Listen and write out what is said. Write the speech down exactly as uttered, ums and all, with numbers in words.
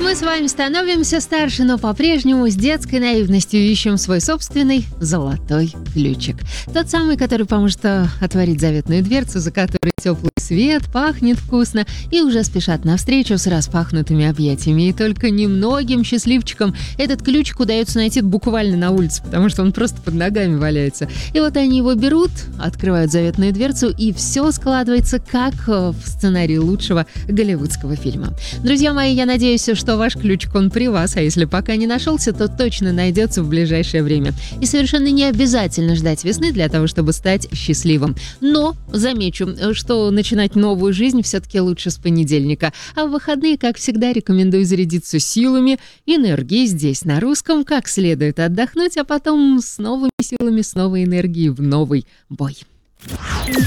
Мы с вами становимся старше, но по-прежнему с детской наивностью ищем свой собственный золотой ключик. Тот самый, который поможет отворить заветную дверцу, за которой теплый свет, пахнет вкусно и уже спешат навстречу с распахнутыми объятиями. И только немногим счастливчикам этот ключик удается найти буквально на улице, потому что он просто под ногами валяется. И вот они его берут, открывают заветную дверцу, и все складывается как в сценарии лучшего голливудского фильма. Друзья мои, я надеюсь, что ваш ключик, он при вас, а если пока не нашелся, то точно найдется в ближайшее время. И совершенно не обязательно ждать весны для того, чтобы стать счастливым. Но замечу, что начинать новую жизнь все-таки лучше с понедельника. А в выходные, как всегда, рекомендую зарядиться силами, энергией здесь на русском, как следует отдохнуть, а потом с новыми силами, с новой энергией в новый бой.